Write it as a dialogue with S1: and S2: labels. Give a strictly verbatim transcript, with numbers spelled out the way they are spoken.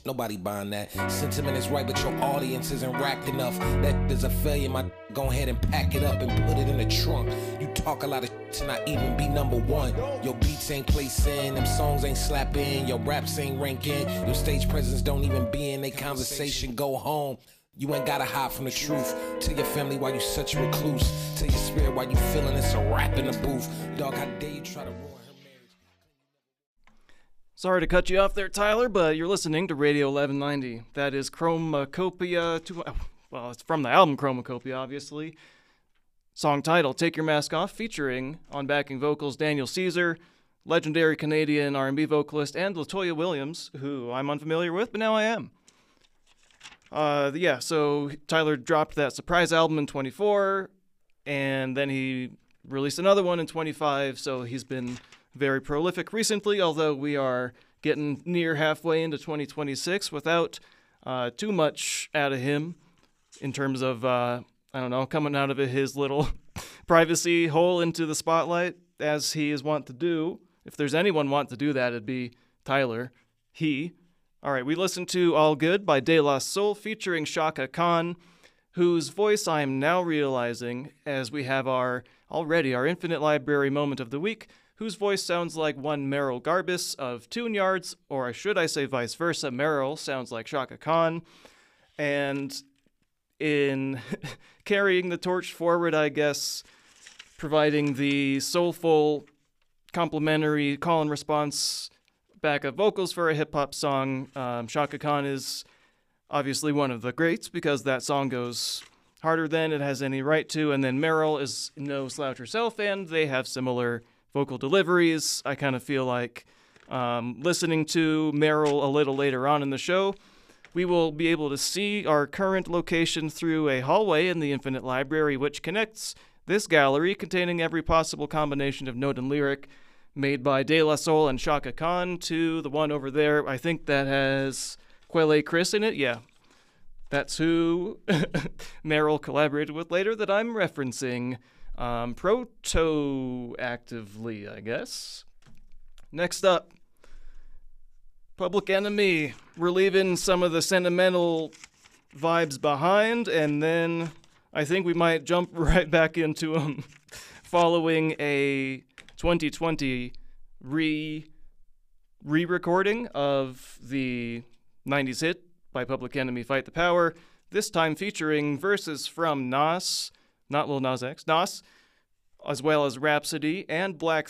S1: nobody buying that. Sentiment is right, but your audience isn't racked enough. That there's a failure, my go ahead and pack it up and put it in the trunk. You talk a lot of to not even be number one. Your beats ain't placing, them songs ain't slapping, your raps ain't ranking, your stage presence don't even be in they conversation. Go home. You ain't gotta hide from the truth. Tell your family why you such a recluse. Tell your spirit why you feeling it's a rap in the booth. Dog, how dare you try to ruin her marriage.
S2: Sorry to cut you off there, Tyler, but you're listening to Radio eleven ninety. That is Chromacopia. To, well, it's from the album Chromacopia, obviously. Song title, Take Your Mask Off, featuring on backing vocals Daniel Caesar, legendary Canadian R and B vocalist, and LaToya Williams, who I'm unfamiliar with, but now I am. Uh, yeah, so Tyler dropped that surprise album in twenty-four, and then he released another one in twenty-five, so he's been very prolific recently, although we are getting near halfway into twenty twenty-six without uh, too much out of him in terms of, uh, I don't know, coming out of his little privacy hole into the spotlight, as he is wont to do. If there's anyone want to do that, it'd be Tyler. He... All right, we listened to All Good by De La Soul featuring Chaka Khan, whose voice I'm now realizing, as we have our already our Infinite Library moment of the week, whose voice sounds like one Merrill Garbus of Tune Yards, or should I say vice versa, Merrill sounds like Chaka Khan. And in carrying the torch forward, I guess, providing the soulful, complimentary call and response backup vocals for a hip-hop song. Um, Chaka Khan is obviously one of the greats because that song goes harder than it has any right to, and then Merrill is no slouch herself, and they have similar vocal deliveries. I kind of feel like um, listening to Merrill a little later on in the show, we will be able to see our current location through a hallway in the Infinite Library, which connects this gallery containing every possible combination of note and lyric made by De La Soul and Chaka Khan to the one over there. I think that has Quelle Chris in it. Yeah, that's who Merrill collaborated with later that I'm referencing um, proto-actively, I guess. Next up, Public Enemy. We're leaving some of the sentimental vibes behind, and then I think we might jump right back into them following a twenty twenty re re-recording of the nineties hit by Public Enemy, Fight the Power, this time featuring verses from Nas, not Lil Nas X, Nas, as well as Rhapsody and Black